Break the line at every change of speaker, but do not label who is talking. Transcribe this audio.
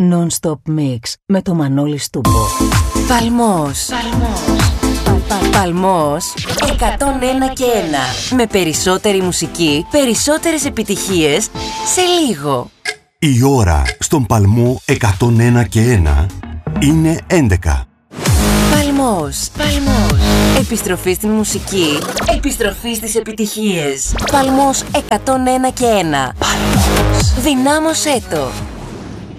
Non-stop mix με το Μανώλη Στούμπο.
Παλμός. Παλμός 101 και 1. Με περισσότερη μουσική, περισσότερες επιτυχίες σε λίγο.
Η ώρα στον Παλμό 101 και 1 είναι 11.
Παλμός. Επιστροφή στην μουσική, επιστροφή στις επιτυχίες. Παλμός 101 και 1. Παλμός. Δυνάμωσέ το.